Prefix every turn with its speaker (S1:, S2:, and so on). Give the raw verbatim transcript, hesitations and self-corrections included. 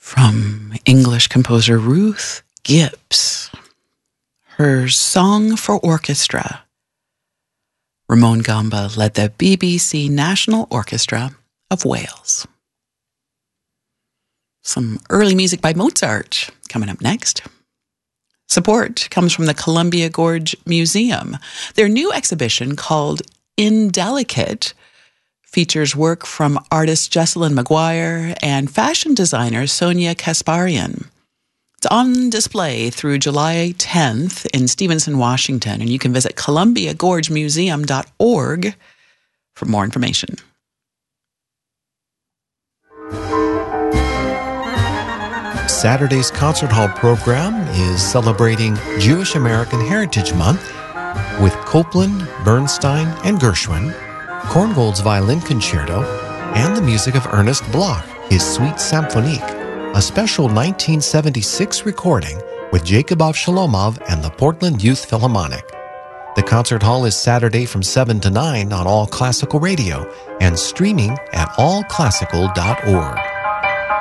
S1: from English composer Ruth Gibbs. Her Song for Orchestra. Ramon Gamba led the B B C National Orchestra of Wales. Some early music by Mozart coming up next. Support comes from the Columbia Gorge Museum. Their new exhibition, called Indelicate, features work from artist Jessalyn Maguire and fashion designer Sonia Kasparian. It's on display through July tenth in Stevenson, Washington, and you can visit columbia gorge museum dot org for more information.
S2: Saturday's Concert Hall program is celebrating Jewish American Heritage Month with Copland, Bernstein, and Gershwin, Korngold's Violin Concerto, and the music of Ernest Bloch, his Suite Symphonique, a special nineteen seventy-six recording with Jacob Avshalomov and the Portland Youth Philharmonic. The Concert Hall is Saturday from seven to nine on All Classical Radio and streaming at all classical dot org.